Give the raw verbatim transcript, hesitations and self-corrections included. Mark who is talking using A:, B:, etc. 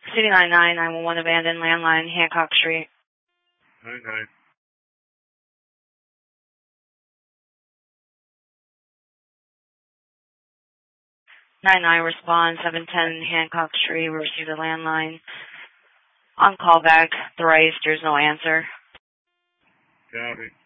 A: City nine nine, nine one one abandoned landline, Hancock Street.
B: nine nine.
A: nine nine, respond, seven ten Hancock Street, we received a landline. On callback, thrice, there's no answer.
B: Copy.